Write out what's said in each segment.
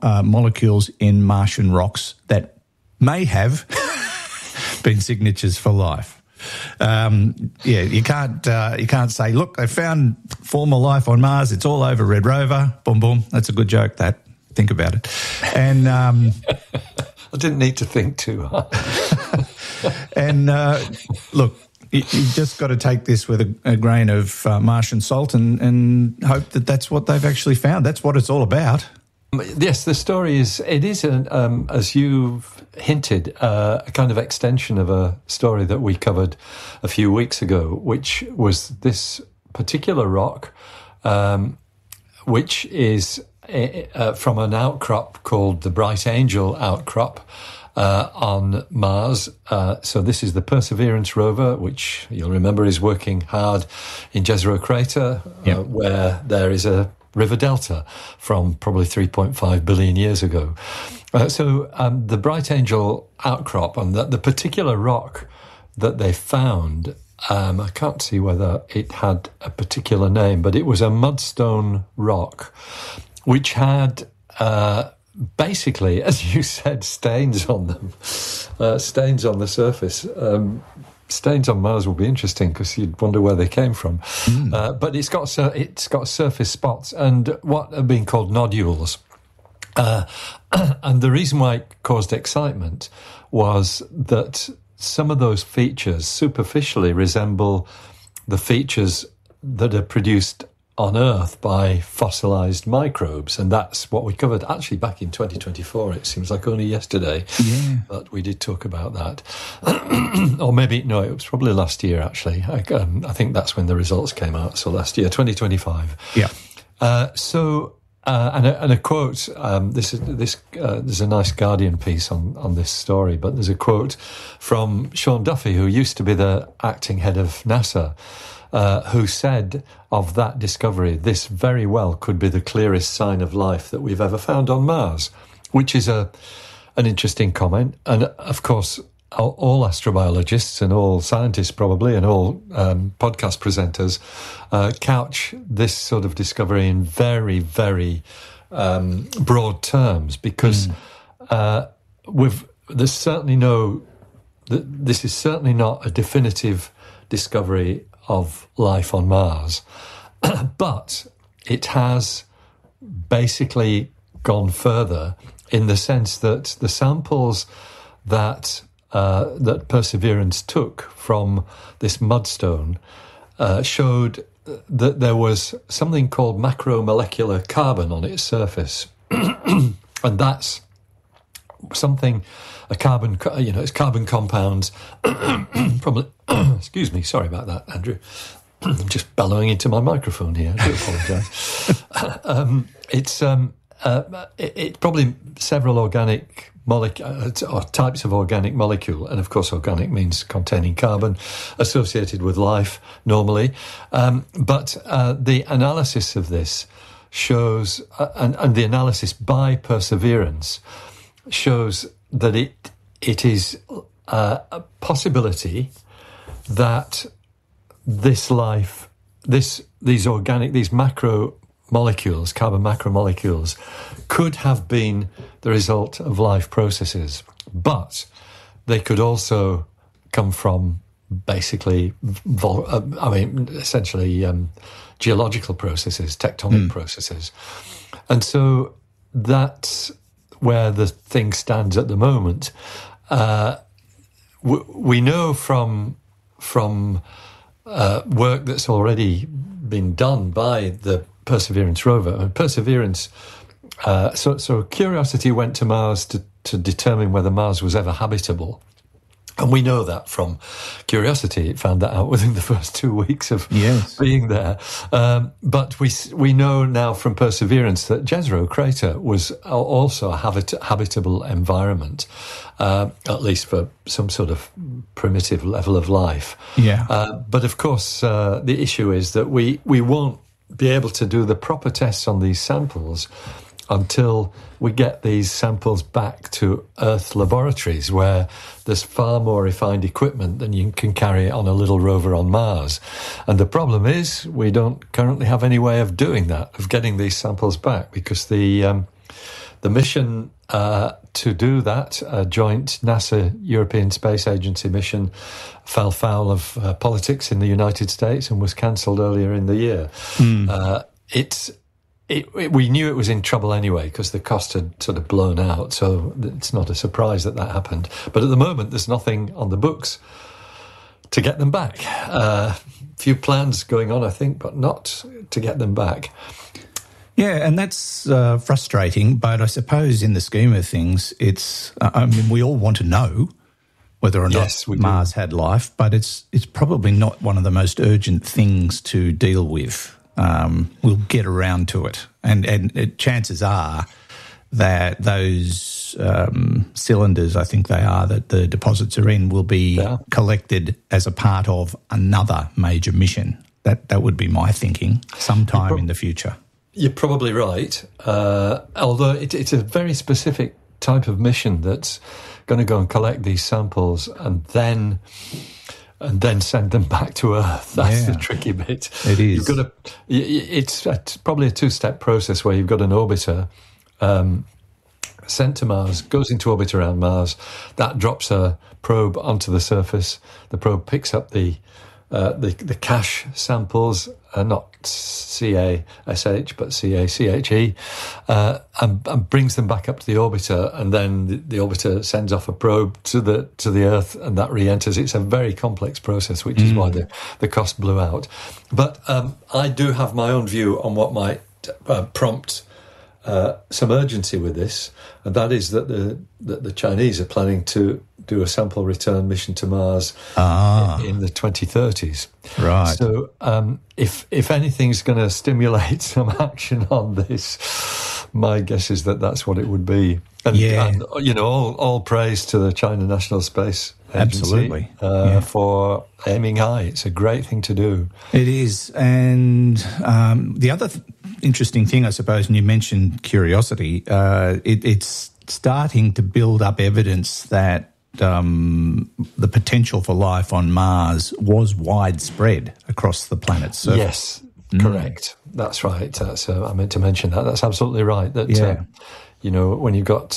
molecules in Martian rocks that may have been signatures for life. You can't say, look, they found former life on Mars. It's all over Red Rover. Boom, boom. That's a good joke. Think about it. And I didn't need to think too hard. And look, you just got to take this with a grain of Martian salt and hope that that's what they've actually found. That's what it's all about. Yes, the story is, as you've hinted, a kind of extension of a story that we covered a few weeks ago, which was this particular rock, which is from an outcrop called the Bright Angel outcrop on Mars. So this is the Perseverance rover, which you'll remember is working hard in Jezero Crater, where there is a river delta from probably 3.5 billion years ago. So the Bright Angel outcrop, and the particular rock that they found, I can't see whether it had a particular name, but it was a mudstone rock, which had basically, as you said, stains on them, stains on the surface. Stains on Mars will be interesting because you'd wonder where they came from. But it's got surface spots and what have been called nodules. And the reason why it caused excitement was that some of those features superficially resemble the features that are produced on Earth by fossilized microbes, and that's what we covered actually back in 2024. It seems like only yesterday, but we did talk about that. Or maybe, no, it was probably last year actually. I think that's when the results came out, so last year, 2025. And a quote, there's a nice Guardian piece on this story, but there's a quote from Sean Duffy, who used to be the acting head of NASA, who said of that discovery, this very well could be the clearest sign of life that we've ever found on Mars, which is an interesting comment. And of course, all astrobiologists and all scientists probably and all podcast presenters couch this sort of discovery in very, very broad terms, because this is certainly not a definitive discovery of life on Mars, but it has basically gone further in the sense that the samples that Perseverance took from this mudstone showed that there was something called macromolecular carbon on its surface, and that's something, it's carbon compounds, probably, excuse me, sorry about that, Andrew. I'm just bellowing into my microphone here, I do apologise. It's probably several organic or types of organic molecule, and of course organic means containing carbon, associated with life normally. But the analysis of this shows, and the analysis by Perseverance shows that it is a possibility that this life, these macromolecules, carbon macromolecules, could have been the result of life processes, but they could also come from basically, essentially geological processes, tectonic processes. And so that's where the thing stands at the moment. We know from work that's already been done by the Perseverance rover. And Perseverance, so Curiosity went to Mars to determine whether Mars was ever habitable. And we know that from Curiosity. It found that out within the first 2 weeks of being there. But we know now from Perseverance that Jezero Crater was also a habitable environment, at least for some sort of primitive level of life. But of course, the issue is that we won't be able to do the proper tests on these samples until we get these samples back to Earth laboratories, where there's far more refined equipment than you can carry on a little rover on Mars. And the problem is we don't currently have any way of doing that, of getting these samples back, because the The mission to do that, a joint NASA-European Space Agency mission, fell foul of politics in the United States and was cancelled earlier in the year. We knew it was in trouble anyway because the cost had sort of blown out, so it's not a surprise that happened. But at the moment, there's nothing on the books to get them back. Few plans going on, I think, but not to get them back. Yeah, and that's frustrating, but I suppose in the scheme of things, it's, I mean, we all want to know whether or not Mars had life, but it's probably not one of the most urgent things to deal with. We'll get around to it. And chances are that those cylinders, I think they are, that the deposits are in, will be collected as a part of another major mission. That would be my thinking, sometime in the future. You're probably right, although it's a very specific type of mission that's going to go and collect these samples and then send them back to Earth. That's the tricky bit. It is. It's probably a two-step process where you've got an orbiter sent to Mars, goes into orbit around Mars. That drops a probe onto the surface. The probe picks up the cache samples, not CaSH, but CaChe, and brings them back up to the orbiter, and then the orbiter sends off a probe to the Earth, and that re-enters. It's a very complex process, which is why the cost blew out. But I do have my own view on what might prompt some urgency with this, and that is that the Chinese are planning to do a sample return mission to Mars in the 2030s. Right. So if anything's going to stimulate some action on this, my guess is that that's what it would be. And you know, all praise to the China National Space Agency for aiming high. It's a great thing to do. It is. And the other interesting thing, I suppose, and you mentioned curiosity, it's starting to build up evidence that the potential for life on Mars was widespread across the planet's surface. Yes, correct. That's right. That's, I meant to mention that. That's absolutely right. That you know, when you've got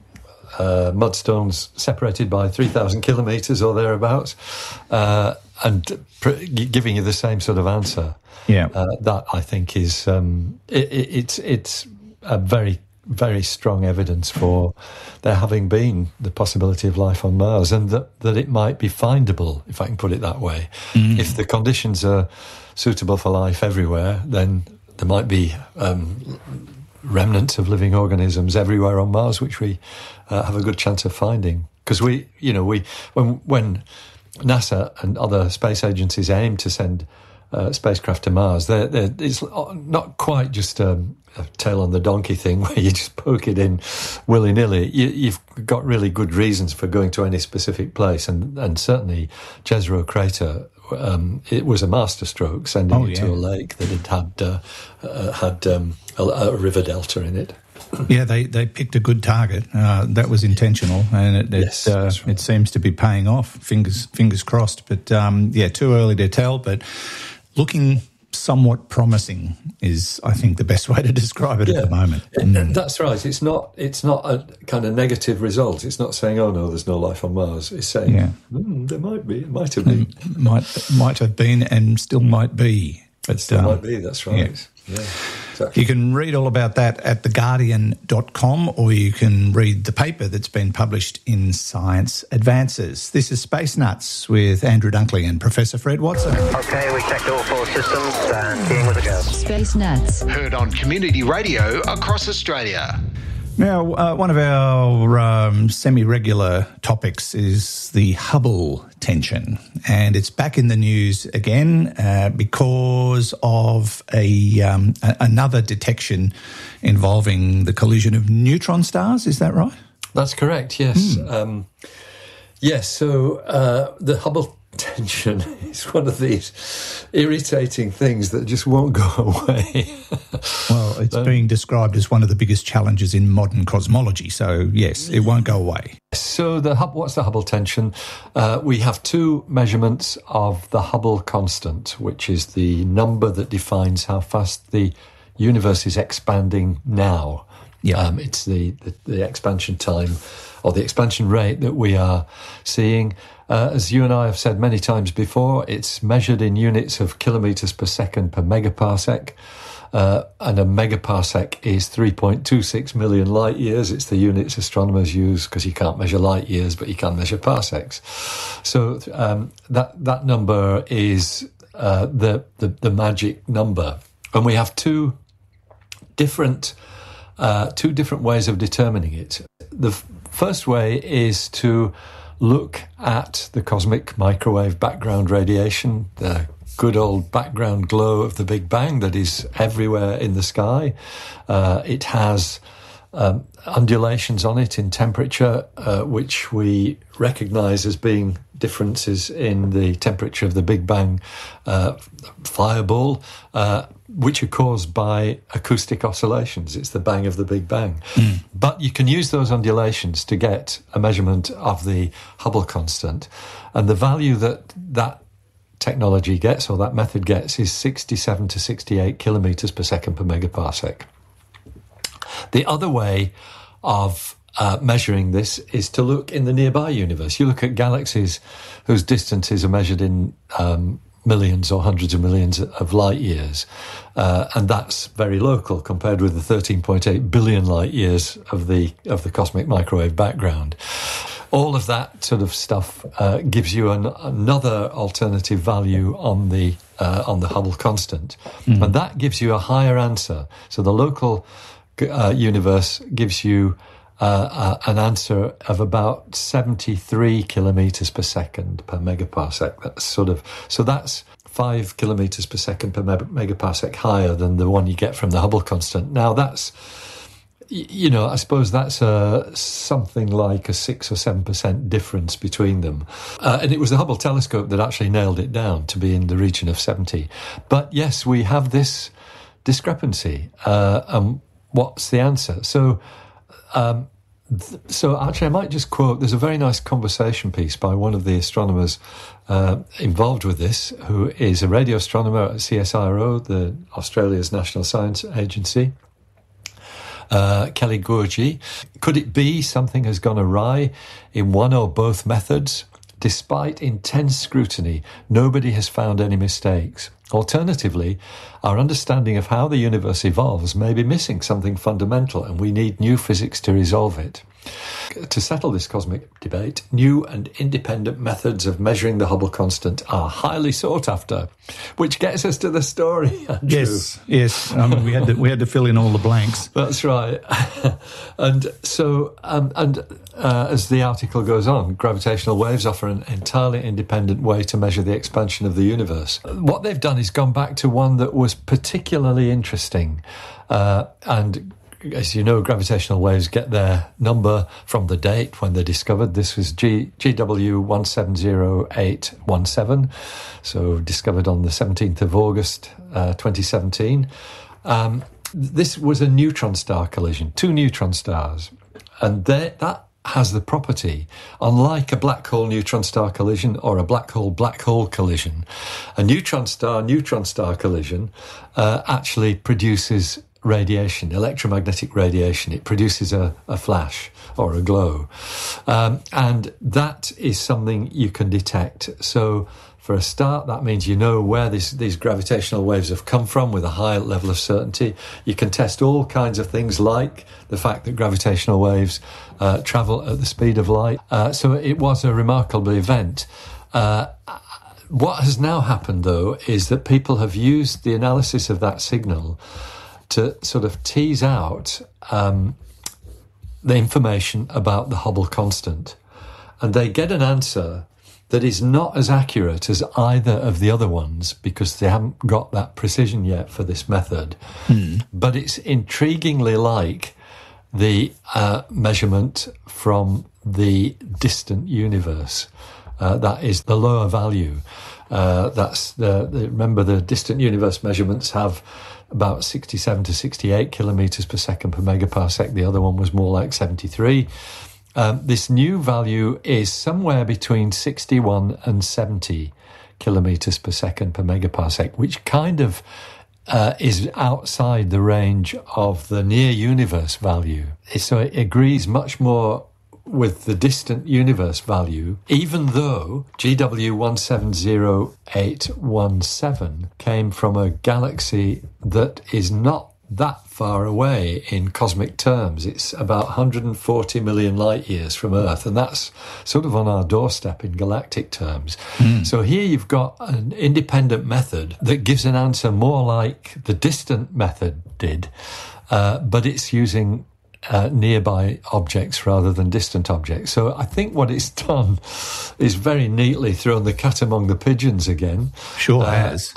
mudstones separated by 3,000 kilometres or thereabouts, and giving you the same sort of answer. Yeah, that I think is it's a very, very strong evidence for there having been the possibility of life on Mars, and that it might be findable, if I can put it that way. If the conditions are suitable for life everywhere, then there might be remnants of living organisms everywhere on Mars, which we have a good chance of finding. Because when NASA and other space agencies aim to send spacecraft to Mars, it's not quite just a tail on the donkey thing where you just poke it in willy-nilly. You've got really good reasons for going to any specific place, and certainly Jezero Crater, it was a masterstroke sending it to a lake that had a river delta in it. Yeah, they picked a good target. That was intentional, and it seems to be paying off. Fingers crossed. But too early to tell. But looking somewhat promising is, I think, the best way to describe it at the moment. That's right. It's not a kind of negative result. It's not saying, oh no, there's no life on Mars. It's saying there might be. It might have been. Might have been, and still might be. But still might be. That's right. Yeah. Exactly. You can read all about that at theguardian.com, or you can read the paper that's been published in Science Advances. This is Space Nuts with Andrew Dunkley and Professor Fred Watson. Okay, we checked all 4 systems and being with a go. Space Nuts. Heard on community radio across Australia. Now, one of our semi-regular topics is the Hubble tension, and it's back in the news again because of another detection involving the collision of neutron stars. Is that right? That's correct, yes. So the Hubble tension is one of these irritating things that just won't go away. Well, it's being described as one of the biggest challenges in modern cosmology, so yes, it won't go away. So what's the Hubble tension? We have 2 measurements of the Hubble constant, which is the number that defines how fast the universe is expanding now. Yeah. It's the expansion time or the expansion rate that we are seeing. As you and I have said many times before, it's measured in units of kilometres per second per megaparsec. And a megaparsec is 3.26 million light years. It's the units astronomers use because you can't measure light years, but you can measure parsecs. So that number is the magic number. And we have two different ways of determining it. The first way is to look at the cosmic microwave background radiation, the good old background glow of the Big Bang that is everywhere in the sky. It has undulations on it in temperature, which we recognise as being differences in the temperature of the Big Bang fireball, which are caused by acoustic oscillations. It's the bang of the Big Bang. But you can use those undulations to get a measurement of the Hubble constant. And the value that technology gets, or that method gets, is 67 to 68 kilometres per second per megaparsec. The other way of measuring this is to look in the nearby universe. You look at galaxies whose distances are measured in millions or hundreds of millions of light years, and that's very local compared with the 13.8 billion light years of the cosmic microwave background. All of that sort of stuff gives you another alternative value on the Hubble constant, and that gives you a higher answer. So the local universe gives you an answer of about 73 kilometres per second per megaparsec. That's 5 kilometres per second per megaparsec higher than the one you get from the Hubble constant. Now that's, I suppose that's something like a 6 or 7% difference between them. And it was the Hubble telescope that actually nailed it down to be in the region of 70. But yes, we have this discrepancy. What's the answer? So actually, I might just quote, there's a very nice conversation piece by one of the astronomers involved with this, who is a radio astronomer at CSIRO, the Australia's National Science Agency, Kelly Gurji. Could it be something has gone awry in one or both methods? Despite intense scrutiny, nobody has found any mistakes. Alternatively, our understanding of how the universe evolves may be missing something fundamental, and we need new physics to resolve it. To settle this cosmic debate, new and independent methods of measuring the Hubble constant are highly sought after, which gets us to the story, Andrew. Yes. We had to fill in all the blanks. That's right. And so, as the article goes on, gravitational waves offer an entirely independent way to measure the expansion of the universe. What they've done is gone back to one that was particularly interesting, and as you know, gravitational waves get their number from the date when they're discovered. This was GW 170817, so discovered on the 17th of August 2017. This was a neutron star collision, two neutron stars, and that has the property, unlike a black hole neutron star collision or a black hole collision, a neutron star collision actually produces radiation, electromagnetic radiation. It produces a flash or a glow. And that is something you can detect. So for a start, that means you know where these gravitational waves have come from with a high level of certainty. You can test all kinds of things like the fact that gravitational waves travel at the speed of light. So it was a remarkable event. What has now happened, though, is that people have used the analysis of that signal to sort of tease out the information about the Hubble constant. And they get an answer that is not as accurate as either of the other ones because they haven't got that precision yet for this method. But it's intriguingly like the measurement from the distant universe. That is the lower value. Remember, the distant universe measurements have about 67 to 68 kilometres per second per megaparsec. The other one was more like 73. This new value is somewhere between 61 and 70 kilometres per second per megaparsec, which kind of is outside the range of the near universe value. So it agrees much more with the distant universe value, even though GW 170817 came from a galaxy that is not that far away in cosmic terms. It's about 140 million light years from Earth, and that's sort of on our doorstep in galactic terms. So here you've got an independent method that gives an answer more like the distant method did, but it's using nearby objects rather than distant objects. So I think what it's done is very neatly thrown the cat among the pigeons again. Sure has.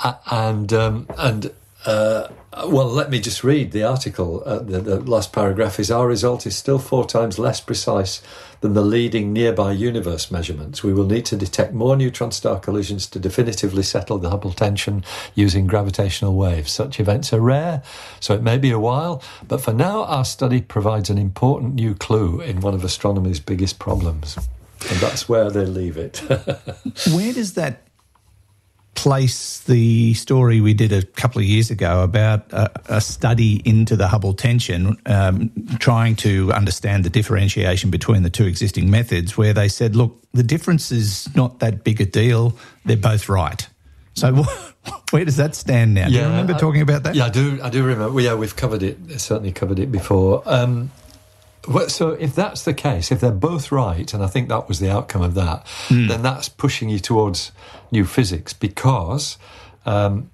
Well, let me just read the article. The last paragraph is, our result is still 4 times less precise than the leading nearby universe measurements. We will need to detect more neutron star collisions to definitively settle the Hubble tension using gravitational waves. Such events are rare, so it may be a while, but for now our study provides an important new clue in one of astronomy's biggest problems. And that's where they leave it. Where does that place the story we did a couple of years ago about a study into the Hubble tension, trying to understand the differentiation between the two existing methods, where they said, look, the difference is not that big a deal, they're both right. So where does that stand now? Do you remember talking about that? Yeah, I do remember. Well, yeah, we've covered it, certainly covered it before. So if that's the case, if they're both right, and I think that was the outcome of that, then that's pushing you towards new physics, because to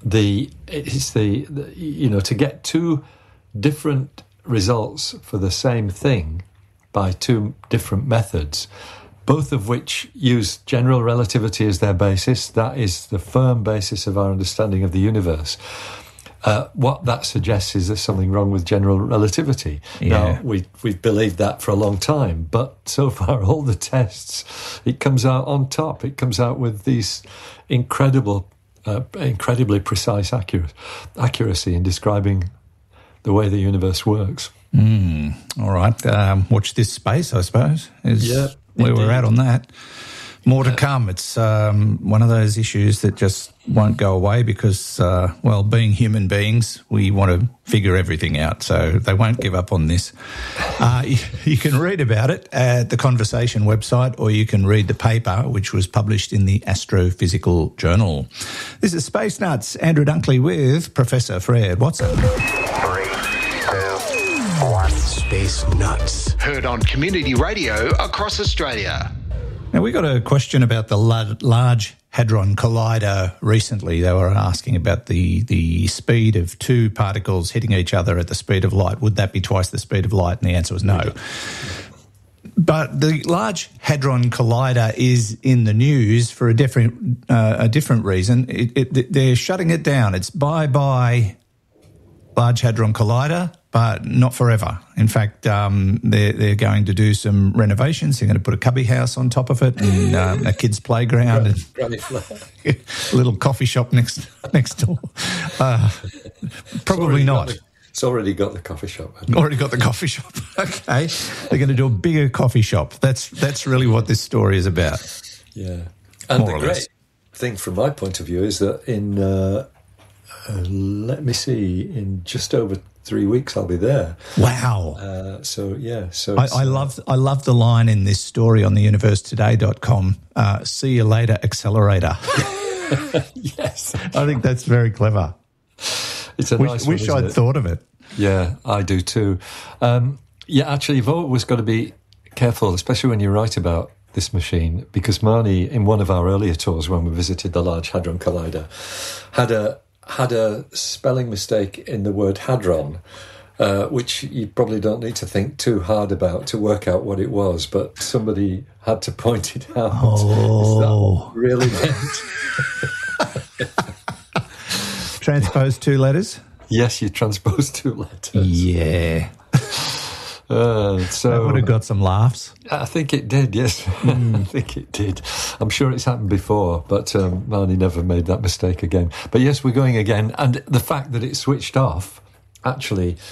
get two different results for the same thing by two different methods, both of which use general relativity as their basis, that is the firm basis of our understanding of the universe. What that suggests is there's something wrong with general relativity. Yeah. Now, we've believed that for a long time, but so far, all the tests, it comes out on top. It comes out with these incredibly precise accuracy in describing the way the universe works. All right. Watch this space, I suppose, is where indeed. we're at on that. More to come. It's one of those issues that just won't go away because, being human beings, we want to figure everything out. So they won't give up on this. You can read about it at the Conversation website, or you can read the paper, which was published in the Astrophysical Journal. This is Space Nuts. Andrew Dunkley with Professor Fred Watson. 3, 2, 1. Space Nuts. Heard on community radio across Australia. Now, we got a question about the Large Hadron Collider recently. They were asking about the speed of two particles hitting each other at the speed of light. Would that be twice the speed of light? And the answer was no. But the Large Hadron Collider is in the news for a different reason. They're shutting it down. It's bye-bye Large Hadron Collider, but not forever. In fact, they're going to do some renovations. They're going to put a cubby house on top of it and a kid's playground and a little coffee shop next door. Probably not. It's already got the coffee shop. Already got the coffee shop. Okay. They're going to do a bigger coffee shop. That's really what this story is about. Yeah. And More the or great less. thing from my point of view is that in, in just over 3 weeks I'll be there. Wow. I love the line in this story on theuniversetoday.com, see you later, accelerator. Yes. I think that's very clever. It's a nice one, wish I'd thought of it. Yeah, I do too. Actually, you've always got to be careful, especially when you write about this machine, because Marnie, in one of our earlier tours when we visited the Large Hadron Collider, had a spelling mistake in the word hadron, which you probably don't need to think too hard about to work out what it was, but somebody had to point it out. Is that what it really meant? Transpose 2 letters? Yes, you transpose 2 letters. Yeah. So that would have got some laughs. I think it did, yes. I think it did. I'm sure it's happened before, but Marnie never made that mistake again. But yes, we're going again. And the fact that it switched off actually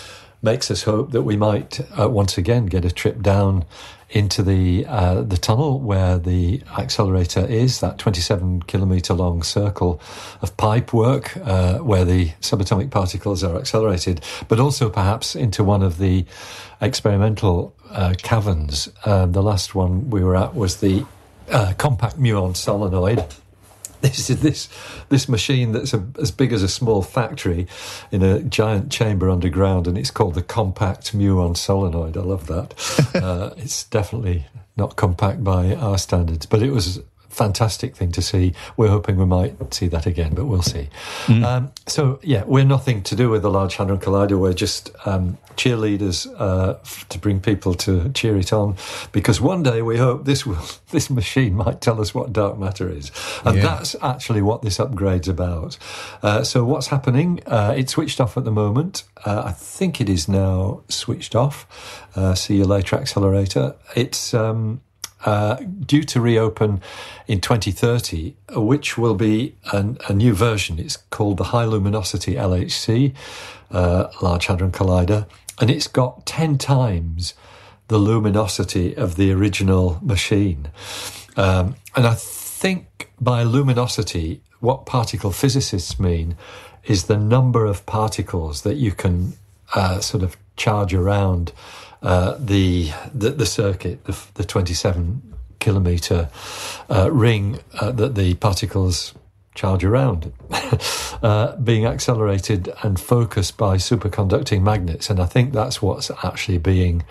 makes us hope that we might once again get a trip down into the tunnel where the accelerator is, that 27-kilometre long circle of pipe work where the subatomic particles are accelerated, but also perhaps into one of the experimental caverns. The last one we were at was the compact muon solenoid. This is this machine that's as big as a small factory in a giant chamber underground, and it's called the compact muon solenoid. I love that. It's definitely not compact by our standards, but it was a fantastic thing to see. We're hoping we might see that again, but we'll see. So, yeah, we're nothing to do with the Large Hadron Collider. We're just cheerleaders to bring people to cheer it on, because one day we hope this machine might tell us what dark matter is. And that's actually what this upgrade's about. So what's happening? It's switched off at the moment. I think it is now switched off. See you later, accelerator. It's due to reopen in 2030, which will be a new version. It's called the High Luminosity LHC, Large Hadron Collider, and it's got 10 times the luminosity of the original machine. And I think by luminosity, what particle physicists mean is the number of particles that you can sort of charge around the circuit, the 27-kilometre ring that the particles charge around, being accelerated and focused by superconducting magnets. And I think that's what's actually being,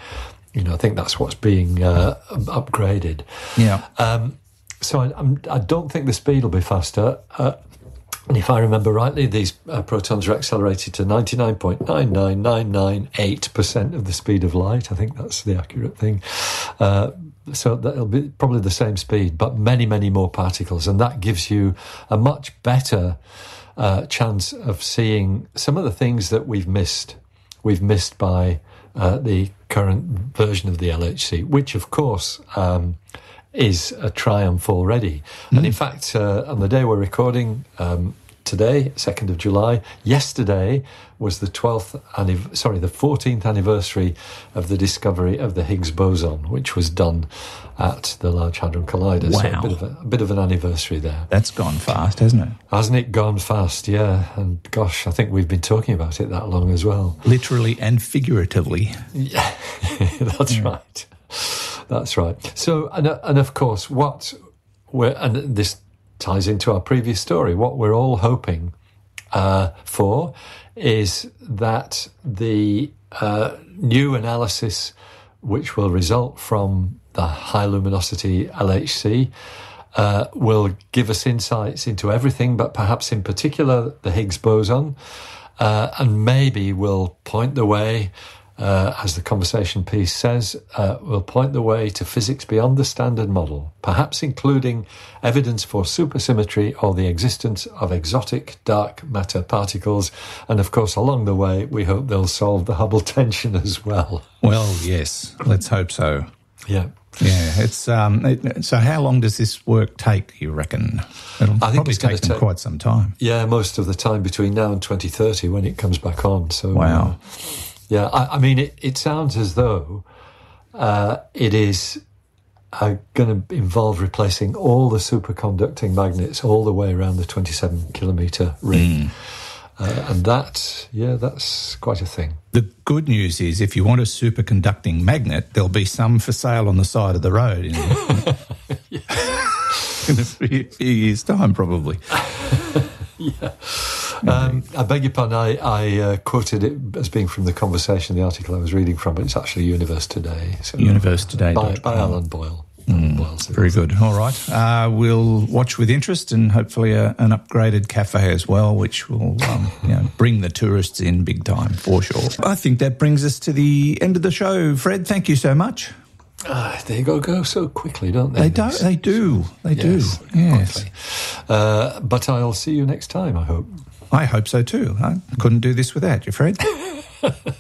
upgraded. Yeah. So I don't think the speed will be faster. And if I remember rightly, these protons are accelerated to 99.99998% of the speed of light. I think that's the accurate thing. So that'll be probably the same speed, but many, many more particles. And that gives you a much better chance of seeing some of the things that we've missed. We've missed by the current version of the LHC, which, of course, is a triumph already. And in fact, on the day we're recording, today, 2nd of July, yesterday was the 14th anniversary of the discovery of the Higgs boson, which was done at the Large Hadron Collider. Wow. So a bit of an anniversary there. That's gone fast, hasn't it? Hasn't it gone fast? Yeah. And gosh, I think we've been talking about it that long as well. Literally and figuratively. Yeah, that's right. That's right. So, and of course, and this ties into our previous story, what we're all hoping for is that the new analysis which will result from the high luminosity LHC will give us insights into everything, but perhaps in particular the Higgs boson, and maybe will point the way, as the conversation piece says, will point the way to physics beyond the standard model, perhaps including evidence for supersymmetry or the existence of exotic dark matter particles. And of course, along the way, we hope they'll solve the Hubble tension as well. Well, yes, let's hope so. Yeah. Yeah, it's so how long does this work take, you reckon? I think probably take them quite some time. Yeah, most of the time between now and 2030 when it comes back on. So wow. Yeah, I mean, it sounds as though it is going to involve replacing all the superconducting magnets all the way around the 27-kilometre ring. And that's quite a thing. The good news is if you want a superconducting magnet, there'll be some for sale on the side of the road in a few years' time, probably. Yeah. I beg your pardon, I quoted it as being from the conversation, the article I was reading from, but it's actually Universe Today. So, Universe Today. By Alan Boyle. Very good. All right. We'll watch with interest and hopefully an upgraded cafe as well, which will bring the tourists in big time for sure. I think that brings us to the end of the show. Fred, thank you so much. They go so quickly, don't they? They do. Yes. Quickly. But I'll see you next time, I hope. I hope so too. I couldn't do this without you, Fred.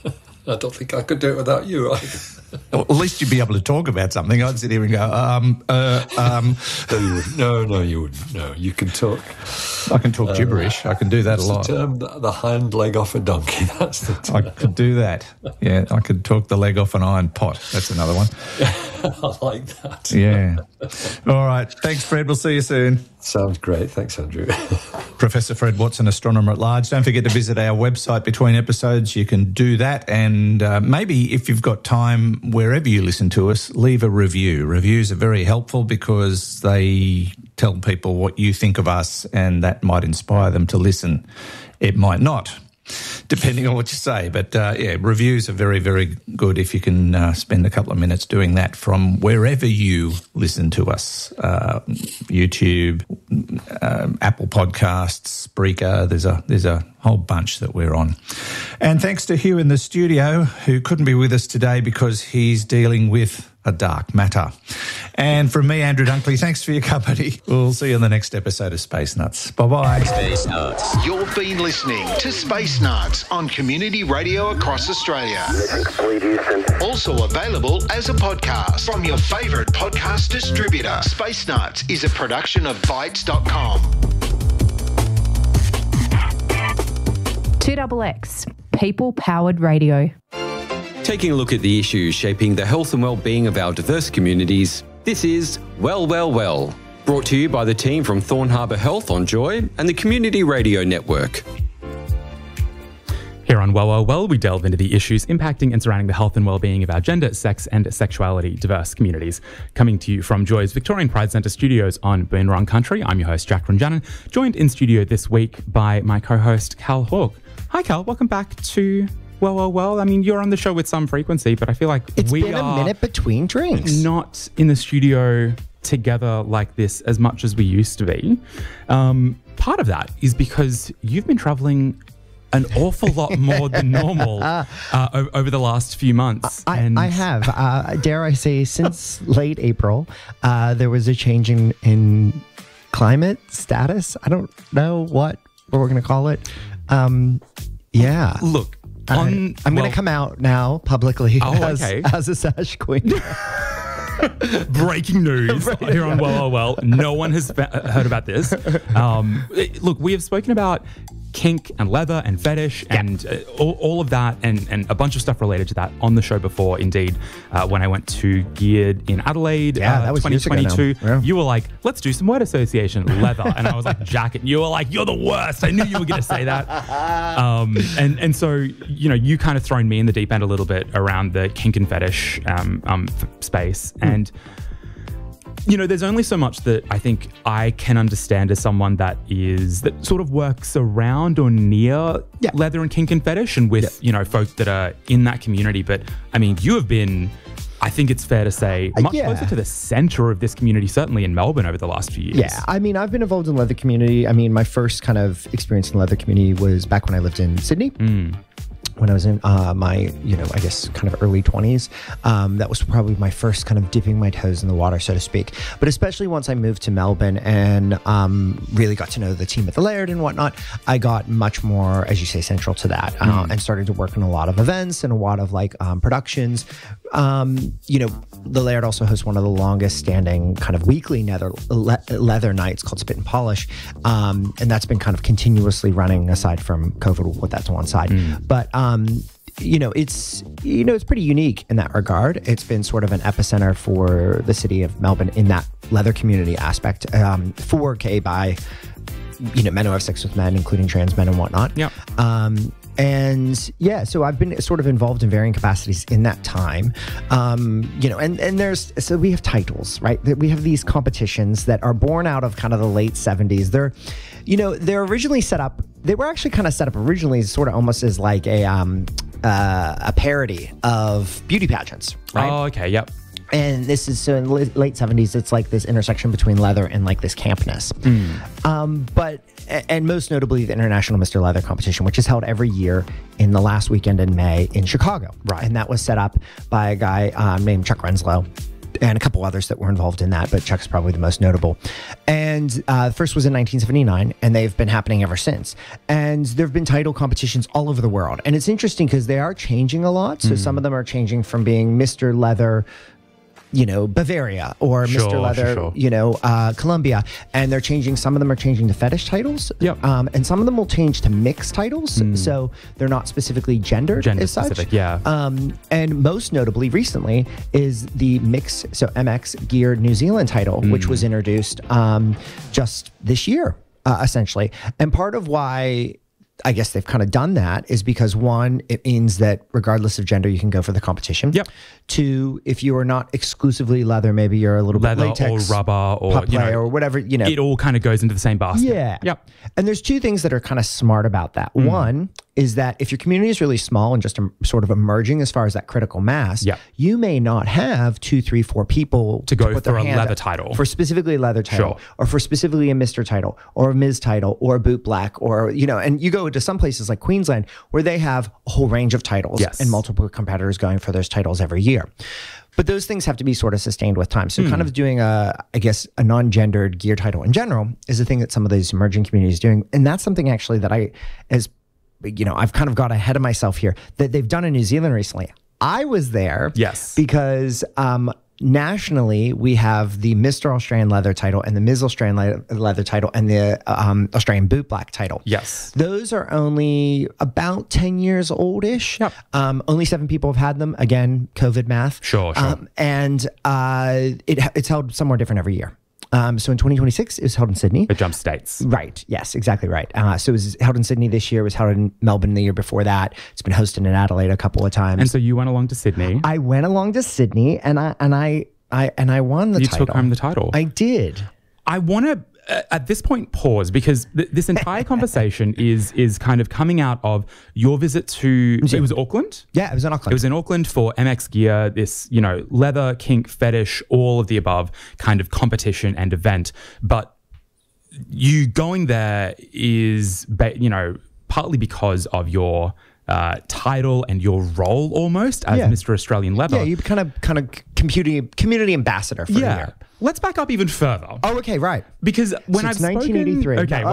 I don't think I could do it without you. Well, at least you'd be able to talk about something. I'd sit here and go, No, you wouldn't. No, you wouldn't. No, you can talk. I can talk gibberish. I can do that a lot. The term, the hind leg off a donkey. That's the term. I could do that. Yeah, I could talk the leg off an iron pot. That's another one. I like that. Yeah. All right. Thanks, Fred. We'll see you soon. Sounds great. Thanks, Andrew. Professor Fred Watson, astronomer at large. Don't forget to visit our website between episodes. You can do that. And maybe if you've got time, wherever you listen to us, leave a review. Reviews are very helpful because they tell people what you think of us, and that might inspire them to listen. It might not, depending on what you say. But, reviews are very, very good if you can spend a couple of minutes doing that from wherever you listen to us. YouTube, Apple Podcasts, Spreaker. There's a whole bunch that we're on. And thanks to Hugh in the studio, who couldn't be with us today because he's dealing with a dark matter. And from me, Andrew Dunkley, thanks for your company. We'll see you on the next episode of Space Nuts. Bye-bye. Space Nuts. You've been listening to Space Nuts on Community Radio across Australia. Also available as a podcast from your favourite podcast distributor. Space Nuts is a production of Bytes.com. 2XX, people-powered radio. Taking a look at the issues shaping the health and well-being of our diverse communities, this is Well, Well, Well, brought to you by the team from Thorn Harbour Health on Joy and the Community Radio Network. Here on Well, Well, Well, we delve into the issues impacting and surrounding the health and well-being of our gender, sex and sexuality diverse communities. Coming to you from Joy's Victorian Pride Centre studios on Boon Wurrung Country, I'm your host, Jack Runjanen, joined in studio this week by my co-host, Cal Hawke. Hi, Cal. Welcome back to Well, Well, Well. I mean, you're on the show with some frequency, but I feel like it's been a minute between drinks. Not in the studio together like this as much as we used to be. Part of that is because you've been traveling an awful lot more than normal over the last few months. I have. Dare I say, since late April, there was a change in climate status. I don't know what we're going to call it. Yeah. Look, I'm going to come out now publicly as a Sash Queen. Breaking news here on Well, Well, Well. No one has heard about this. Look, we have spoken about kink and leather and fetish and all of that and a bunch of stuff related to that on the show before. Indeed, when I went to Geared in Adelaide, that was 2022, yeah. You were like, let's do some word association, leather. And I was like, jacket. And you were like, you're the worst. I knew you were going to say that. And so, you know, you kind of thrown me in the deep end a little bit around the kink and fetish space. And you know, there's only so much that I think I can understand as someone that sort of works around or near leather and kink and fetish and with, you know, folk that are in that community. But I mean, you have been, I think it's fair to say, much closer to the center of this community, certainly in Melbourne over the last few years. Yeah, I mean, I've been involved in the leather community. I mean, my first kind of experience in the leather community was back when I lived in Sydney. When I was in my, you know, I guess kind of early 20s. That was probably my first kind of dipping my toes in the water, so to speak. But especially once I moved to Melbourne and really got to know the team at the Laird and whatnot, I got much more, as you say, central to that and started to work on a lot of events and a lot of like productions. You know, the Laird also hosts one of the longest standing kind of weekly leather nights called Spit and Polish. And that's been kind of continuously running aside from COVID. We'll put that to one side. But, you know, it's pretty unique in that regard. It's been sort of an epicenter for the city of Melbourne in that leather community aspect, for gay, bi, you know, men who have sex with men, including trans men and whatnot. Yeah. And yeah, so I've been sort of involved in varying capacities in that time. You know, and so we have titles, right? We have these competitions that are born out of kind of the late 70s. They're originally set up, they were actually kind of set up originally sort of almost as like a parody of beauty pageants, right? Oh, okay, yep. And this is, so in the late 70s, it's like this intersection between leather and like this campness. And most notably the International Mr. Leather competition, which is held every year in the last weekend in May in Chicago. Right. And that was set up by a guy named Chuck Renslow. and a couple others that were involved in that, but Chuck's probably the most notable. And the first was in 1979, and they've been happening ever since. And there have been title competitions all over the world. And it's interesting because they are changing a lot. So some of them are changing from being Mr. Leather, Bavaria, or Mr. Leather, Columbia. And they're changing, some of them are changing to fetish titles. Yep. And some of them will change to mixed titles. So they're not specifically gendered as such. Gender specific, yeah. And most notably recently is the Mix, so MX Gear New Zealand title, which was introduced just this year, essentially. And part of why I guess they've kind of done that is because, one, it means that regardless of gender, you can go for the competition. Yep. Two, if you are not exclusively leather, maybe you're a little leather bit latex or rubber or pup play or whatever, it all kind of goes into the same basket. Yeah. Yep. And there's two things that are kind of smart about that. One is that if your community is really small and just sort of emerging as far as that critical mass, you may not have 2, 3, 4 people to go put for their a hand leather up title. for specifically a leather title, or for specifically a Mr. title, or a Ms. title, or a boot black, or and you go to some places like Queensland where they have a whole range of titles and multiple competitors going for those titles every year. But those things have to be sort of sustained with time. So kind of doing a non-gendered gear title in general is a thing that some of these emerging communities are doing. And that's something actually that I've kind of got ahead of myself here, that they've done in New Zealand recently. I was there because nationally we have the Mr. Australian Leather title and the Ms. Australian Leather title and the Australian Boot Black title. Yes. Those are only about 10 years old-ish. Yep. Only 7 people have had them. Again, COVID math. Sure. And it's held somewhere different every year. So in 2026, it was held in Sydney. It jumps states. Right. Yes, exactly right. So it was held in Sydney this year. It was held in Melbourne the year before that. It's been hosted in Adelaide a couple of times. And so you went along to Sydney. I went along to Sydney, and I won the title. You took home the title. I did. I want to at this point pause because this entire conversation is kind of coming out of your visit to it was Auckland. Yeah, it was in Auckland. It was in Auckland for MX Gear, this leather, kink, fetish, all of the above kind of competition and event. But you going there is partly because of your title and your role almost as Mr. Australian Leather. Yeah, you kind of community ambassador for the year. Let's back up even further. Oh, okay, right. Because when I've 1983. Okay,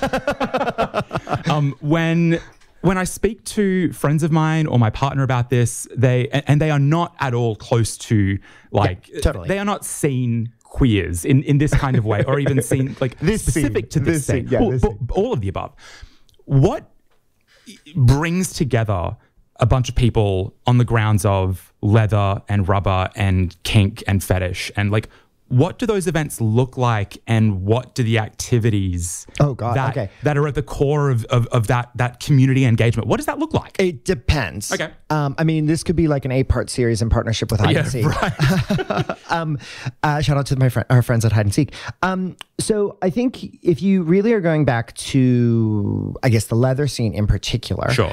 wow. When I speak to friends of mine or my partner about this, they are not at all close to totally. They are not seen queers in this kind of way, or even seen like this specific scene, to this scene. Yeah, all of the above. What brings together a bunch of people on the grounds of leather and rubber and kink and fetish, and what do those events look like, and what do the activities that are at the core of that community engagement, what does that look like? It depends. Okay. This could be like an 8-part series in partnership with Hide and Seek. Right. Shout out to our friends at Hide and Seek. So I think if you really are going back to, I guess, the leather scene in particular. Sure.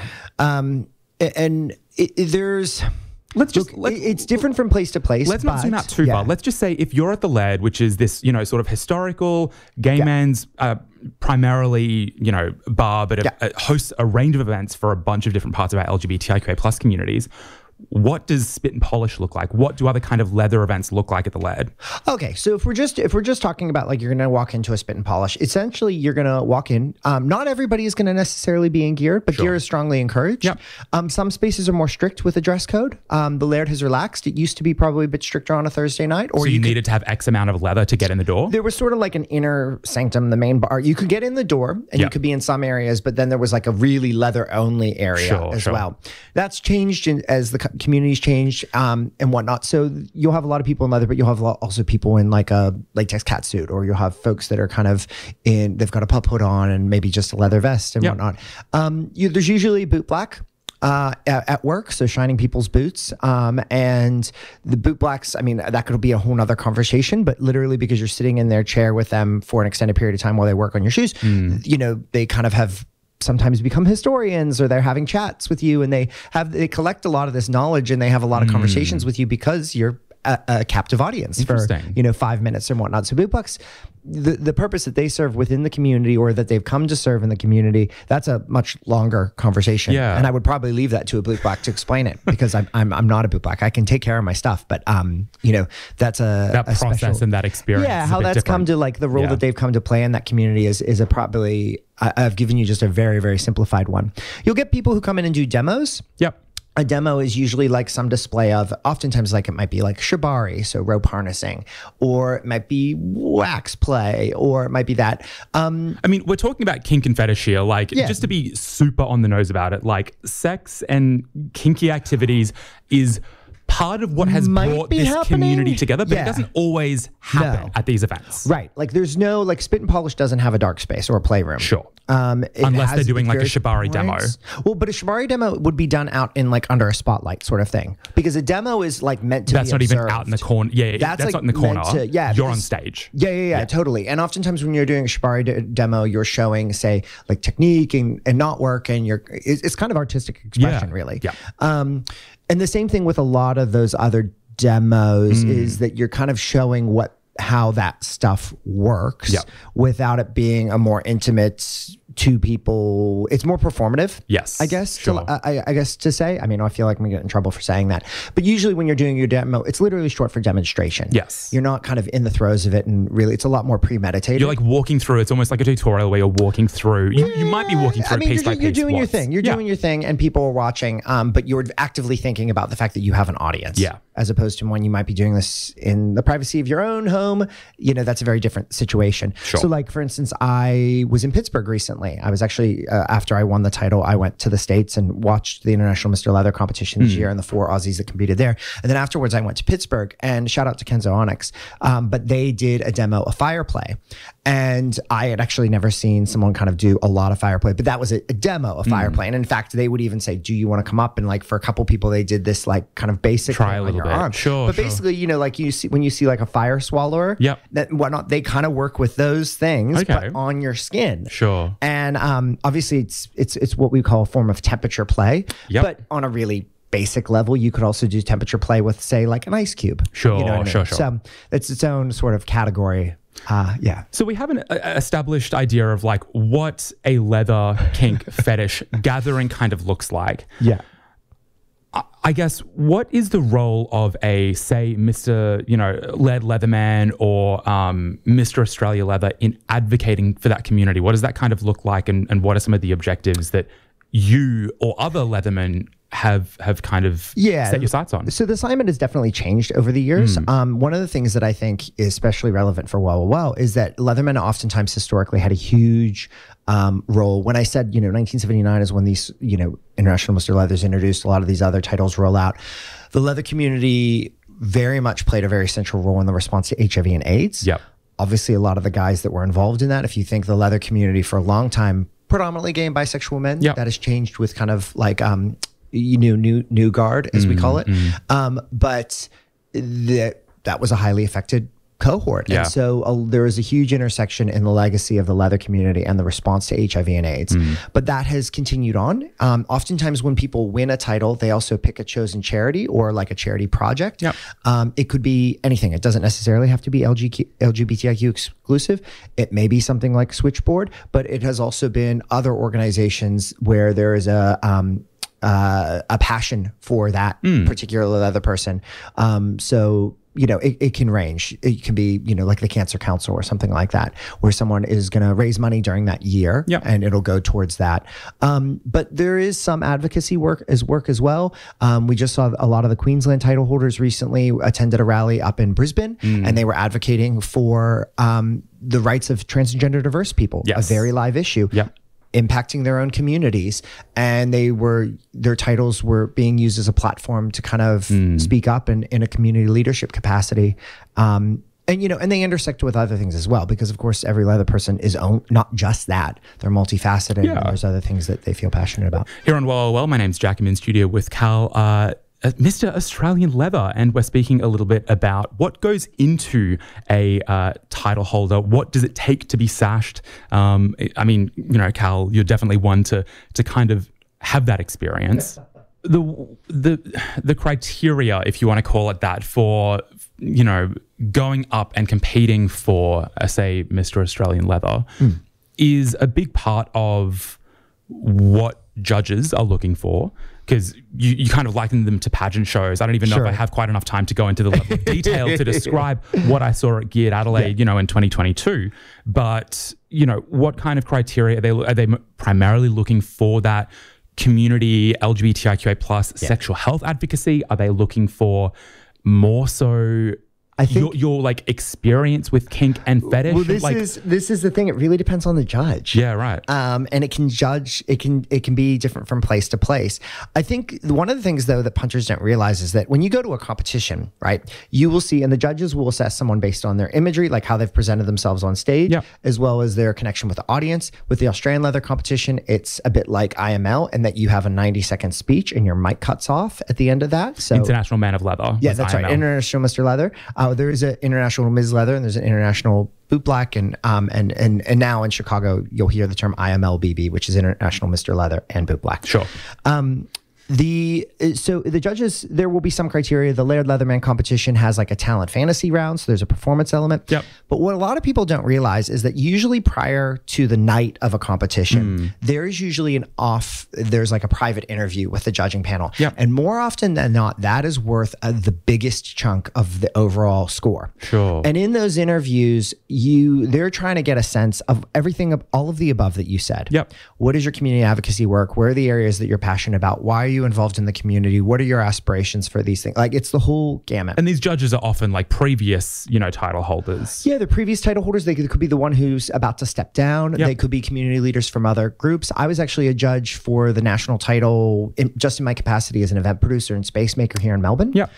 There's... it's different from place to place. Let's not zoom out too far. Let's just say if you're at the LED, which is this, sort of historical gay man's primarily, bar, but it hosts a range of events for a bunch of different parts of our LGBTIQA plus communities. What does Spit and Polish look like? What do other kind of leather events look like at the LED? Okay, so if we're just talking about you're going to walk into a Spit and Polish, essentially you're going to walk in. Not everybody is going to necessarily be in gear, but gear is strongly encouraged. Yep. Some spaces are more strict with the dress code. The Laird has relaxed. It used to be probably a bit stricter on a Thursday night. Or so you needed to have X amount of leather to get in the door? There was sort of like an inner sanctum, the main bar. You could get in the door and you could be in some areas, but then there was a really leather only area as well. That's changed as the communities changed and whatnot. So you'll have a lot of people in leather, but you'll have also people in a latex catsuit, or you'll have folks that are kind of they've got a pup hood on and maybe just a leather vest and whatnot. There's usually boot black at work, so shining people's boots. And the boot blacks, that could be a whole nother conversation, but literally because you're sitting in their chair with them for an extended period of time while they work on your shoes, they kind of have sometimes become historians, or they're having chats with you, and they collect a lot of this knowledge, and they have a lot of conversations with you because you're a captive audience for 5 minutes and whatnot. So bootblacks, the purpose that they serve within the community, or that they've come to serve in the community, that's a much longer conversation. Yeah. And I would probably leave that to a bootblack to explain it, because I'm not a bootblack. I can take care of my stuff, but that's that process special, and that experience. Yeah, how that's come to, like, the role that they've come to play in that community is a probably. I've given you just a very, very simplified one. You'll get people who come in and do demos. Yep. A demo is usually like some display of, oftentimes, like, it might be like shibari, so rope harnessing, or it might be wax play, or it might be that. I mean, we're talking about kink and fetish here, like, just to be super on the nose about it, like, sex and kinky activities is part of what has brought this community together, but it doesn't always happen at these events. Right. Like, there's no, like, Spit and Polish doesn't have a dark space or a playroom. Sure. Unless they're doing like a shibari demo. Well, but a shibari demo would be done out in, like, under a spotlight sort of thing, because a demo is, like, meant to be not observed. Even out in the corner. Yeah, that's like not in the corner. You're on stage. Yeah, totally. And oftentimes when you're doing a shibari demo, you're showing, say, like, technique and knotwork, and it's kind of artistic expression, really. Yeah. And the same thing with a lot of those other demos is that you're kind of showing how that stuff works without it being a more intimate two people. It's more performative. Yes, I guess. Sure. I guess to say. I mean, I feel like I'm gonna get in trouble for saying that. But usually, when you're doing your demo, it's literally short for demonstration. Yes, you're not kind of in the throes of it, and really, it's a lot more premeditated. You're like walking through. It's almost like a tutorial where you're walking through. You might be walking through piece by piece. You're doing your thing. You're doing your thing, and people are watching. But you're actively thinking about the fact that you have an audience. Yeah. As opposed to when you might be doing this in the privacy of your own home, that's a very different situation. Sure. So, like, for instance, I was in Pittsburgh recently. I was actually, after I won the title, I went to the States and watched the International Mr. Leather competition this year and the 4 Aussies that competed there. And then afterwards, I went to Pittsburgh, and shout out to Kenzo Onyx. But they did a demo of fire play. And I had actually never seen someone kind of do a lot of fire play, but that was a demo of fire play. And in fact, they would even say, do you want to come up? And, like, for a couple people, they did this, like, kind of basic try thing a little on your bit. arm. Sure. But basically, like, you see, when you see, like, a fire swallower, that whatnot, they kind of work with those things, but on your skin. Sure. And obviously, it's what we call a form of temperature play. But on a really basic level, you could also do temperature play with, say, like, an ice cube. Sure. You know what I mean? Sure. So it's its own sort of category. So we have an established idea of, like, what a leather kink fetish gathering kind of looks like. Yeah. I guess, what is the role of a, say, Mr. Lead Leatherman or Mr. Australia Leather in advocating for that community? What does that kind of look like, and what are some of the objectives that you or other Leathermen have kind of set your sights on? So the assignment has definitely changed over the years. One of the things that I think is especially relevant for Well is that Leathermen oftentimes historically had a huge role. When I said, 1979 is when these, International Mr. Leathers introduced, a lot of these other titles roll out. The leather community very much played a very central role in the response to HIV and AIDS. Yep. Obviously, a lot of the guys that were involved in that, if you think the leather community for a long time, predominantly gay and bisexual men, that has changed with kind of like, new guard, as we call it. But that was a highly affected cohort. And so there is a huge intersection in the legacy of the leather community and the response to HIV and AIDS. But that has continued on. Oftentimes when people win a title, they also pick a chosen charity or like a charity project. It could be anything. It doesn't necessarily have to be LGBTIQ exclusive. It may be something like Switchboard, but it has also been other organizations where there is a passion for that particular leather person. So, it can range. It can be, like the Cancer Council or something like that, where someone is going to raise money during that year and it'll go towards that. But there is some advocacy work as well. We just saw a lot of the Queensland title holders recently attended a rally up in Brisbane and they were advocating for the rights of transgender diverse people, a very live issue. Impacting their own communities, and their titles were being used as a platform to kind of speak up in a community leadership capacity. And they intersect with other things as well, because of course every leather person is not just that. They're multifaceted and there's other things that they feel passionate about. Here on Well, my name's Jack. I'm in studio with Cal, Mr. Australian Leather, and we're speaking a little bit about what goes into a title holder. What does it take to be sashed? I mean, Cal, you're definitely one to kind of have that experience. the criteria, if you want to call it that, for going up and competing for, say, Mr. Australian Leather, is a big part of what judges are looking for. Because you kind of liken them to pageant shows. I don't even know if I have quite enough time to go into the level of detail to describe what I saw at Geared Adelaide, in 2022. But, what kind of criteria are they primarily looking for? That community, LGBTIQA plus sexual health advocacy? Are they looking for more so I think your like experience with kink and fetish? Well, this is the thing. It really depends on the judge. Yeah, right. And it can be different from place to place. I think one of the things though that punchers don't realize is that when you go to a competition, right, you will see, and the judges will assess someone based on their imagery, like how they've presented themselves on stage, as well as their connection with the audience. With the Australian Leather competition, it's a bit like IML in that you have a 90-second speech and your mic cuts off at the end of that. So International Man of Leather. Yeah, that's IML. Right. International Mr. Leather. There is an International Ms. Leather, and there's an International Boot Black, and now in Chicago you'll hear the term IMLBB, which is International Mr. Leather and Boot Black. Sure. So the judges, there will be some criteria. The Layered Leatherman competition has like a talent fantasy round, so there's a performance element. Yep. But what a lot of people don't realize is that usually prior to the night of a competition, there's usually there's like a private interview with the judging panel. Yep. And more often than not, that is worth the biggest chunk of the overall score. Sure. And in those interviews, they're trying to get a sense of everything, all of the above that you said. Yep. What is your community advocacy work? Where are the areas that you're passionate about? Why are you involved in the community? What are your aspirations for these things? Like, it's the whole gamut. And these judges are often like previous, title holders. Yeah, they're previous title holders. They could be the one who's about to step down. Yep. They could be community leaders from other groups. I was actually a judge for the national title just in my capacity as an event producer and space maker here in Melbourne. Yeah.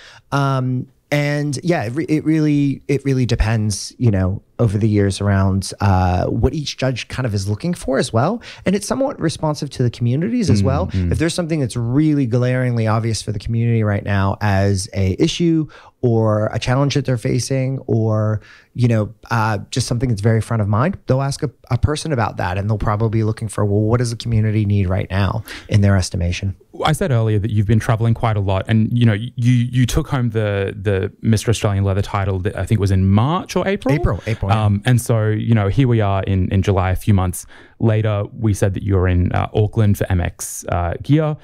And yeah, it really depends, over the years around what each judge kind of is looking for as well. And it's somewhat responsive to the communities as well. If there's something that's really glaringly obvious for the community right now as a issue or a challenge that they're facing, or, just something that's very front of mind, they'll ask a person about that, and they'll probably be looking for, well, what does the community need right now in their estimation? I said earlier that you've been traveling quite a lot, and you took home the Mr. Australian Leather title that I think was in March or April. April. And so here we are in July. A few months later, we said that you were in Auckland for MX Gear.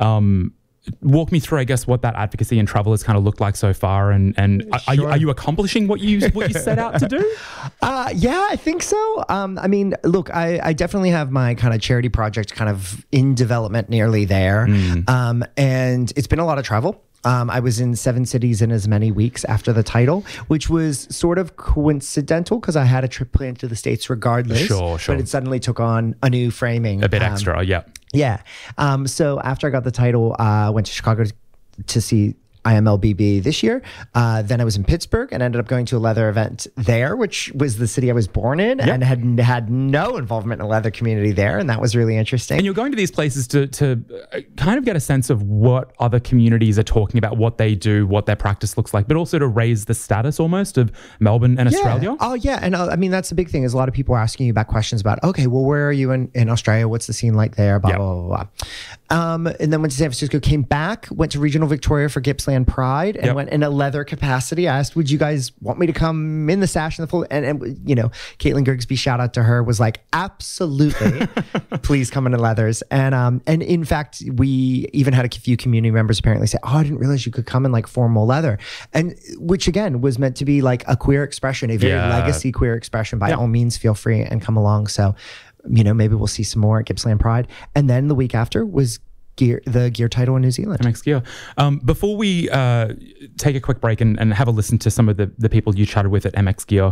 Walk me through, I guess, what that advocacy and travel has kind of looked like so far, and Sure. are you accomplishing what you set out to do? Yeah, I think so. I mean, look, I definitely have my kind of charity project kind of in development, nearly there, and it's been a lot of travel. I was in 7 cities in as many weeks after the title, which was sort of coincidental because I had a trip planned to the States regardless. Sure. But it suddenly took on a new framing. A bit extra, yeah. Yeah. So after I got the title, I went to Chicago to see IMLBB this year. Then I was in Pittsburgh and ended up going to a leather event there, which was the city I was born in, and had no involvement in the leather community there. And that was really interesting. And you're going to these places to kind of get a sense of what other communities are talking about, what they do, what their practice looks like, but also to raise the status almost of Melbourne and Australia. Oh, yeah. And I mean, that's the big thing is a lot of people are asking you about questions about, okay, well, where are you in Australia? What's the scene like there? Blah, blah, blah, blah. And then went to San Francisco, came back, went to Regional Victoria for Gippsland Pride, and went in a leather capacity. I asked, would you guys want me to come in the sash and the full? And Caitlin Grigsby, shout out to her, was like, absolutely, please come into leathers. And in fact, we even had a few community members apparently say, oh, I didn't realize you could come in like formal leather. And which again was meant to be like a queer expression, a very legacy queer expression. By all means, feel free and come along. So, maybe we'll see some more at Gippsland Pride. And then the week after was the gear title in New Zealand. MX Gear. Before we take a quick break and have a listen to some of the people you chatted with at MX Gear,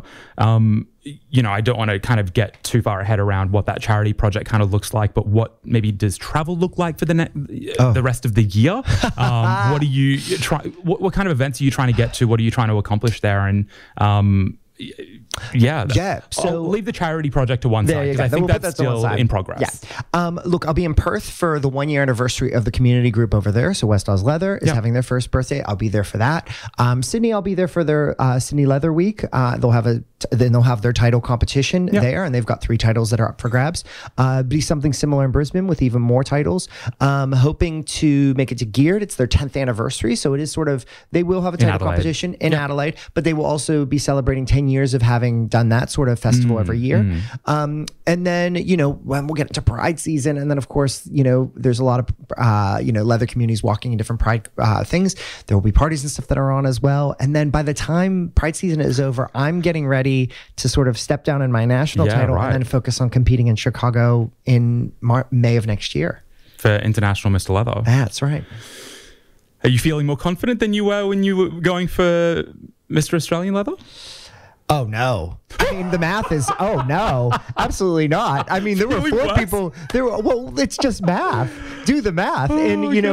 I don't want to kind of get too far ahead around what that charity project kind of looks like, but what maybe does travel look like for the rest of the year? What do you what kind of events are you trying to get to? What are you trying to accomplish there? And so I'll leave the charity project to one side because I think that's still in progress. Look, I'll be in Perth for the 1-year anniversary of the community group over there. So West Oz Leather is having their first birthday. I'll be there for that. Sydney, I'll be there for their Sydney Leather Week. They'll have a then they'll have their title competition there, and they've got 3 titles that are up for grabs. Be something similar in Brisbane with even more titles. Hoping to make it to Geared. It's their 10th anniversary, so it is sort of, they will have a title competition in Adelaide, but they will also be celebrating 10 years of having done that sort of festival every year. And then, when we'll get into Pride season, and then of course, there's a lot of, leather communities walking in different Pride things. There will be parties and stuff that are on as well. And then by the time Pride season is over, I'm getting ready to sort of step down in my national title and then focus on competing in Chicago in May of next year. For International Mr. Leather. That's right. Are you feeling more confident than you were when you were going for Mr. Australian Leather? Oh, no. I mean, the math is, oh, no, absolutely not. I mean, there were 4 people. Well, it's just math. Do the math. For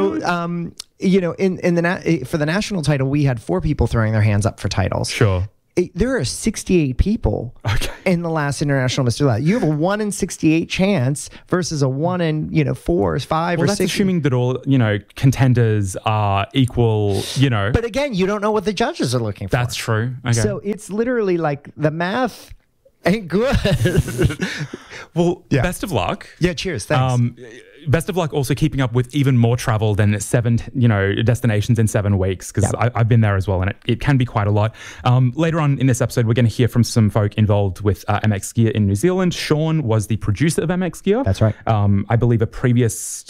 the national title, we had 4 people throwing their hands up for titles. Sure. There are 68 people in the last International Mr. Leather. You have a 1 in 68 chance versus a 1 in 4 or 5 or 6. Well, that's assuming that all contenders are equal. But again, you don't know what the judges are looking for. That's true. Okay. So it's literally like the math ain't good. Well, best of luck. Yeah, cheers. Thanks. Best of luck also keeping up with even more travel than 7, destinations in 7 weeks, because I've been there as well, and it can be quite a lot. Later on in this episode, we're going to hear from some folk involved with MX Gear in New Zealand. Sean was the producer of MX Gear. That's right. I believe a previous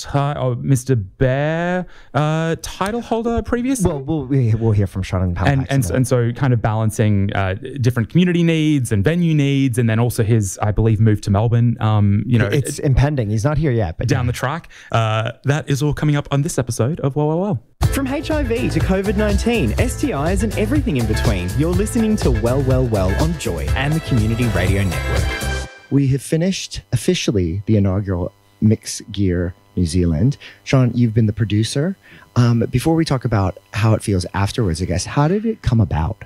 Mr. Bear title holder previously. Well, we'll hear from Sean and so kind of balancing different community needs and venue needs, and then also his, I believe, move to Melbourne. It's impending. He's not here yet, but down the track. That is all coming up on this episode of Well. From HIV to COVID-19, STIs and everything in between, you're listening to Well on Joy and the Community Radio Network. We have finished officially the inaugural MX Gear New Zealand. Sean, you've been the producer. Before we talk about how it feels afterwards, I guess, how did it come about?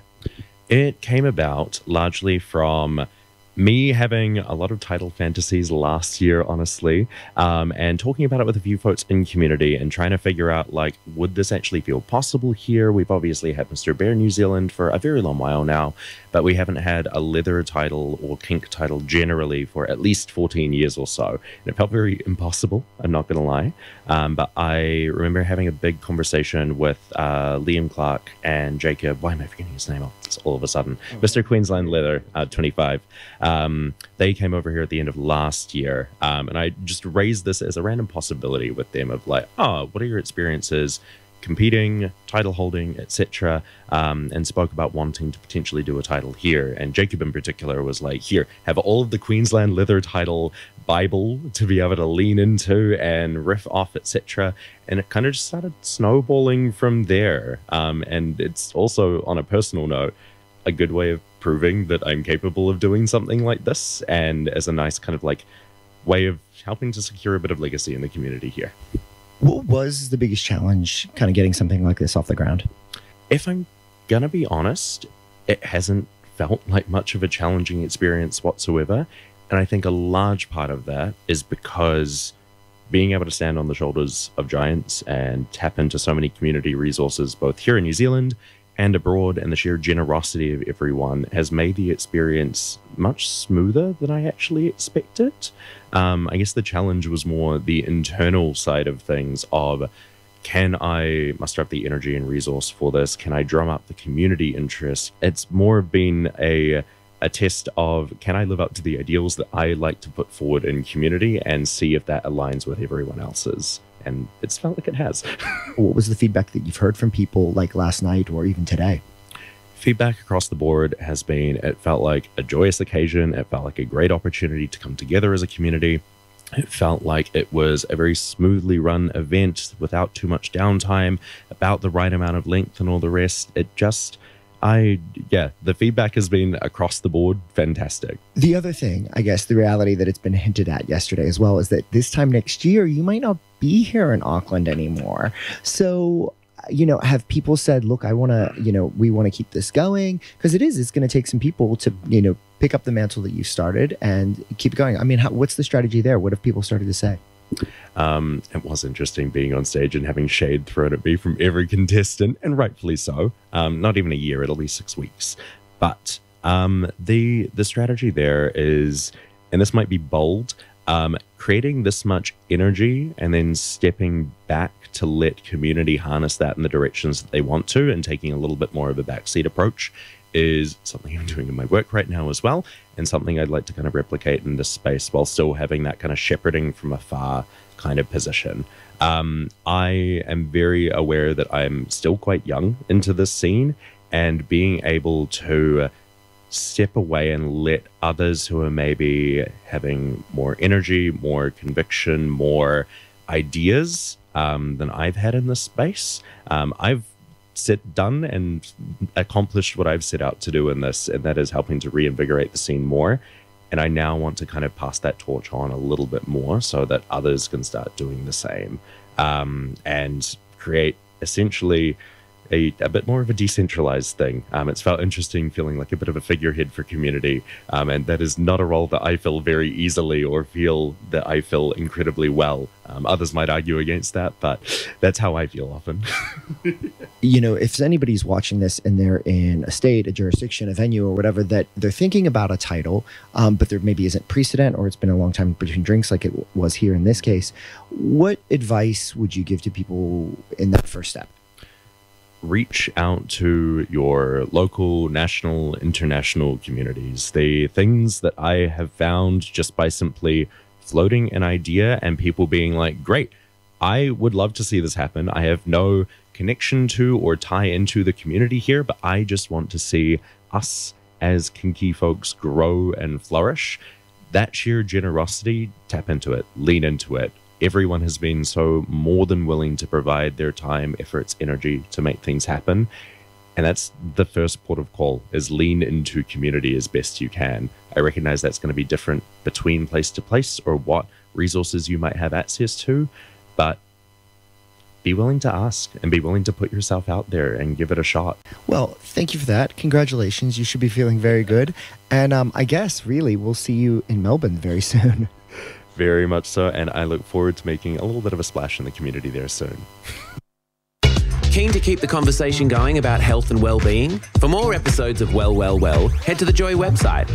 It came about largely from me having a lot of title fantasies last year, honestly, and talking about it with a few folks in community and trying to figure out, would this actually feel possible here? We've obviously had Mr. Bear New Zealand for a very long while now, but we haven't had a leather title or kink title generally for at least 14 years or so. And it felt very impossible, I'm not going to lie. But I remember having a big conversation with Liam Clark and Jacob. Why am I forgetting his name all of a sudden? Mr. Queensland Leather, 25. They came over here at the end of last year, and I just raised this as a random possibility with them of what are your experiences competing, title holding, etc., and spoke about wanting to potentially do a title here. And Jacob in particular was like, here, have all of the Queensland Leather title Bible to be able to lean into and riff off, etc. And it kind of just started snowballing from there. And it's also, on a personal note, a good way of proving that I'm capable of doing something like this, and as a nice kind of way of helping to secure a bit of legacy in the community here. What was the biggest challenge kind of getting something like this off the ground? If I'm gonna be honest, it hasn't felt like much of a challenging experience whatsoever. And I think a large part of that is because being able to stand on the shoulders of giants and tap into so many community resources, both here in New Zealand and abroad, and the sheer generosity of everyone has made the experience much smoother than I actually expected. I guess the challenge was more the internal side of things of, can I muster up the energy and resource for this? Can I drum up the community interest? It's more been a test of, can I live up to the ideals that I like to put forward in community and see if that aligns with everyone else's. And it's felt like it has. What was the feedback that you've heard from people like last night or even today? Feedback across the board has been, it felt like a joyous occasion. It felt like a great opportunity to come together as a community. It felt like it was a very smoothly run event without too much downtime, about the right amount of length and all the rest. It just, the feedback has been across the board fantastic. The other thing, I guess, the reality that it's been hinted at yesterday as well, is that this time next year, you might not be here in Auckland anymore. So, have people said, look, we want to keep this going? Because it's going to take some people to, pick up the mantle that you started and keep going. I mean, what's the strategy there? What have people started to say? It was interesting being on stage and having shade thrown at me from every contestant, and rightfully so. Not even a year, it'll be 6 weeks. But The strategy there is, and this might be bold, creating this much energy and then stepping back to let community harness that in the directions that they want to, and taking a little bit more of a backseat approach is something I'm doing in my work right now as well, and something I'd like to kind of replicate in this space while still having that kind of shepherding from afar kind of position. I am very aware that I'm still quite young into this scene, and being able to step away and let others who are maybe having more energy, more conviction, more ideas than I've had in this space. I've done and accomplished what I've set out to do in this, and that is helping to reinvigorate the scene more. And I now want to kind of pass that torch on a little bit more so that others can start doing the same, and create essentially a bit more of a decentralized thing. It's felt interesting feeling like a bit of a figurehead for community, and that is not a role that I fill very easily or feel that I fill incredibly well. Others might argue against that, but that's how I feel often. If anybody's watching this and they're in a state, a jurisdiction, a venue, or whatever, that they're thinking about a title, but there maybe isn't precedent, or it's been a long time between drinks like it was here in this case, what advice would you give to people in that first step? Reach out to your local, national, international communities. The things that I have found just by simply floating an idea and people being like, great, I would love to see this happen. I have no connection to or tie into the community here, but I just want to see us as kinky folks grow and flourish. That sheer generosity, tap into it, lean into it. Everyone has been so more than willing to provide their time, efforts, energy to make things happen. And that's the first port of call, is lean into community as best you can. I recognize that's going to be different between place to place or what resources you might have access to, but be willing to ask and be willing to put yourself out there and give it a shot. Well, thank you for that. Congratulations. You should be feeling very good. And I guess really we'll see you in Melbourne very soon. Very much so, and I look forward to making a little bit of a splash in the community there soon. Keen to keep the conversation going about health and well-being? For more episodes of Well, Well, Well, head to the Joy website,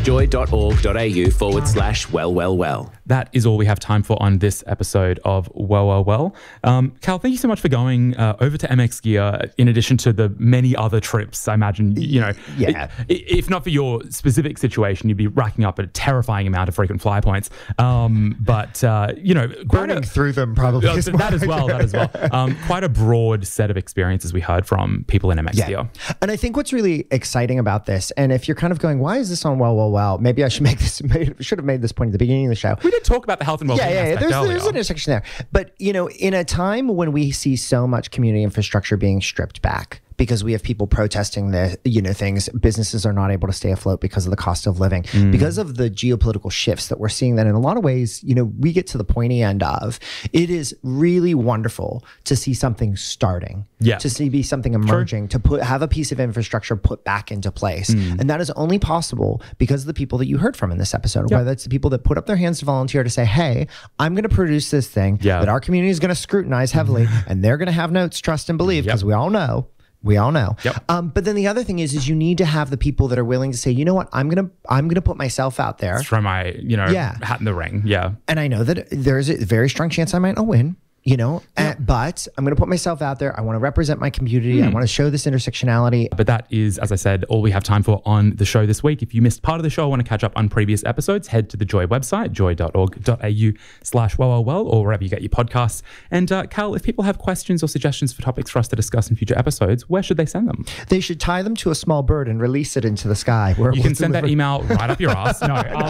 joy.org.au/well. That is all we have time for on this episode of Well, Well, Well. Cal, thank you so much for going over to MX Gear in addition to the many other trips. I imagine, if not for your specific situation, you'd be racking up a terrifying amount of frequent flyer points. Burning through them probably. That as well. Quite a broad set of experiences we heard from people in MX Gear. And I think what's really exciting about this, and if you're kind of going, why is this on Well, Well, Well? Maybe I should have made this point at the beginning of the show. We did talk about the health and well-being aspect there's an intersection there. But, in a time when we see so much community infrastructure being stripped back, because we have people protesting things, businesses are not able to stay afloat because of the cost of living, because of the geopolitical shifts that we're seeing, that in a lot of ways, we get to the pointy end of, it is really wonderful to see something starting, to something emerging, to have a piece of infrastructure put back into place. And that is only possible because of the people that you heard from in this episode, whether it's the people that put up their hands to volunteer to say, hey, I'm going to produce this thing that our community is going to scrutinize heavily, and they're going to have notes, trust and believe, because we all know. Yep. But then the other thing is you need to have the people that are willing to say, you know what, I'm gonna put myself out there, throw my hat in the ring. Yeah. And I know that there's a very strong chance I might not win. But I'm going to put myself out there. I want to represent my community. I want to show this intersectionality. But that is, as I said, all we have time for on the show this week. If you missed part of the show, want to catch up on previous episodes, head to the Joy website, joy.org.au/well, or wherever you get your podcasts. And Cal, if people have questions or suggestions for topics for us to discuss in future episodes, where should they send them? They should tie them to a small bird and release it into the sky. You can send that email right up your ass.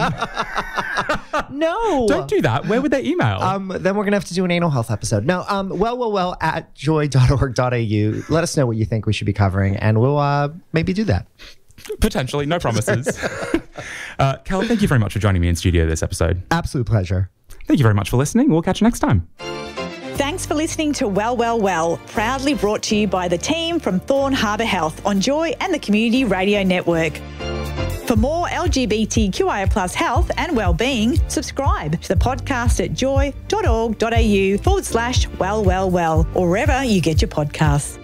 No. Don't do that. Where would they email? Then we're going to have to do an anal health episode. No, well at joy.org.au. Let us know what you think we should be covering, and we'll maybe do that. Potentially. No promises. Cal, thank you very much for joining me in studio this episode. Absolute pleasure. Thank you very much for listening. We'll catch you next time. Thanks for listening to Well, Well, Well, proudly brought to you by the team from Thorn Harbour Health on Joy and the Community Radio Network. For more LGBTQIA+ health and wellbeing, subscribe to the podcast at joy.org.au/well, or wherever you get your podcasts.